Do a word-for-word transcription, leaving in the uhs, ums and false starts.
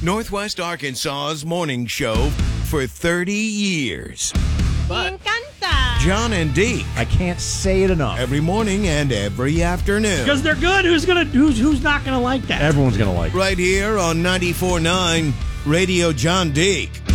Northwest Arkansas's morning show for thirty years. But John and Deke. I can't say it enough. Every morning and every afternoon. Because they're good. Who's gonna? Who's who's not gonna like that? Everyone's going to like it. Right here on ninety-four point nine Radio John Deke.